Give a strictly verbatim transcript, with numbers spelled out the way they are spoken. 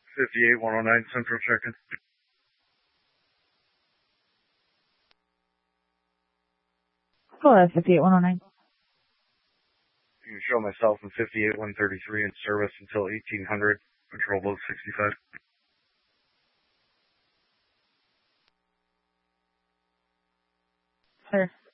fifty-eight one oh nine Central check-in. Hello, fifty-eight one oh nine. You can show myself in fifty-eight one thirty-three in service until eighteen hundred, control boat sixty-five. Sir.